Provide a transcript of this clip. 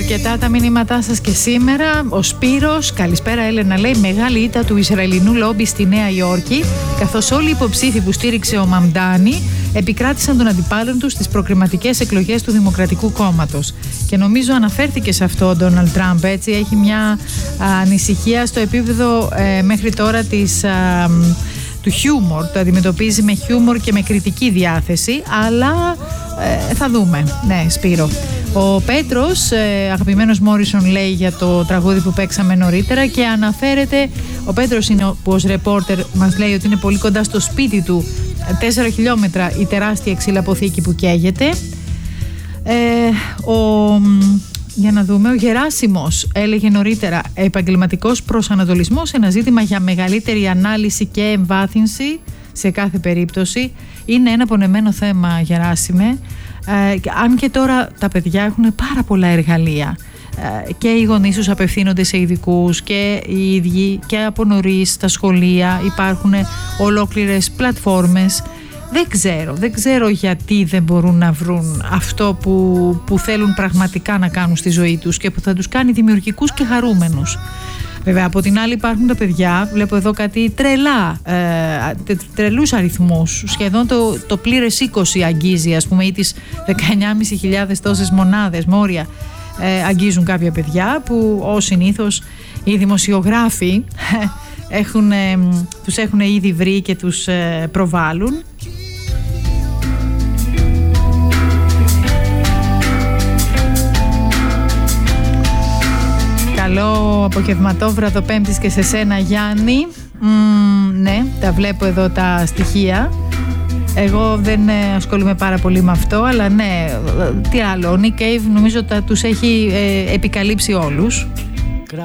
αρκετά τα μηνύματά σας και σήμερα. Ο Σπύρος, καλησπέρα Έλενα, λέει μεγάλη ήττα του Ισραηλινού λόμπι στη Νέα Υόρκη, καθώς όλοι οι υποψήφοι που στήριξε ο Μαμντάνι επικράτησαν τον αντιπάλων τους στις προκριματικές εκλογές του Δημοκρατικού Κόμματος. Και νομίζω αναφέρθηκε σε αυτό ο Ντόναλντ Τραμπ, έτσι, έχει μια ανησυχία στο επίπεδο μέχρι τώρα του χιούμορ, το αντιμετωπίζει με χιούμορ και με κριτική διάθεση, αλλά θα δούμε. Ναι, Σπύρο. Ο Πέτρος, αγαπημένος Μόρισον, λέει για το τραγούδι που παίξαμε νωρίτερα και αναφέρεται, ο Πέτρος είναι που ως ρεπόρτερ μας λέει ότι είναι πολύ κοντά στο σπίτι του, 4 χιλιόμετρα η τεράστια ξυλαποθήκη που καίγεται. Για να δούμε, ο Γεράσιμος έλεγε νωρίτερα επαγγελματικός προσανατολισμός, ένα ζήτημα για μεγαλύτερη ανάλυση και εμβάθυνση σε κάθε περίπτωση. Είναι ένα πονεμένο θέμα, Γεράσιμε, αν και τώρα τα παιδιά έχουν πάρα πολλά εργαλεία και οι γονείς τους απευθύνονται σε ειδικούς και οι ίδιοι και από νωρίς στα σχολεία υπάρχουν ολόκληρες πλατφόρμες. Δεν ξέρω γιατί δεν μπορούν να βρουν αυτό που θέλουν πραγματικά να κάνουν στη ζωή τους και που θα τους κάνει δημιουργικούς και χαρούμενους. Βέβαια, από την άλλη υπάρχουν τα παιδιά, βλέπω εδώ κάτι τρελούς αριθμούς, σχεδόν το πλήρες 20 αγγίζει, ας πούμε, ή τις 19.500 τόσες μονάδες, μόρια αγγίζουν κάποια παιδιά που ως συνήθως οι δημοσιογράφοι τους έχουν ήδη βρει και τους προβάλλουν. Καλό απογευματόβραδο Πέμπτης και σε σένα, Γιάννη. Ναι, τα βλέπω εδώ τα στοιχεία. Εγώ δεν ασχολούμαι πάρα πολύ με αυτό, αλλά ναι, τι άλλο, ο Nick Cave νομίζω τους έχει επικαλύψει όλους.